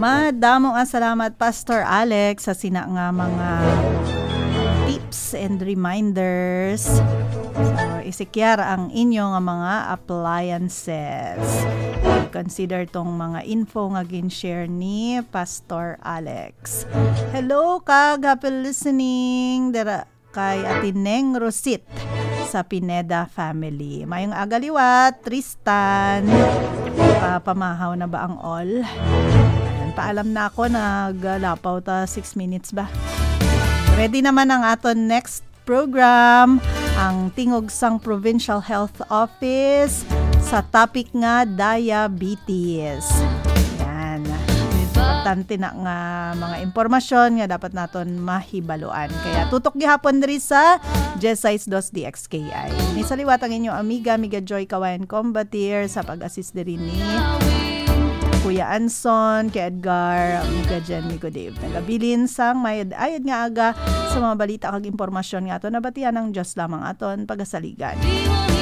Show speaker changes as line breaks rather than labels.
Madamo ang salamat Pastor Alex sa sina nga mga tips and reminders. So, isikyar ang inyo nga mga appliances. Consider tong mga info nga gin-share ni Pastor Alex. Hello kag happy listening dara kay Atineng Rosit sa Pineda family. Mayong agaliwat, Tristan. Pamahaw na ba ang all? Ayan, paalam na ako, naglalapaw ta 6 minutes ba? Ready naman ang aton next program, ang Tingog sang Provincial Health Office sa topic nga diabetes. Yan. Importante na nga mga impormasyon nga dapat naton mahibaluan. Kaya tutok gihapon diri sa J62 DXKI. Ni sa liwat ang inyong amiga Joy Kawayan Combatir sa pag-assist diri ni Kuya Anson, kay Edgar, amiga Jen, amigo Dave. Nagabilin sang may ayod nga aga sa mga balita kag impormasyon nga aton nabatian ng Diyos lamang aton pagasaligan.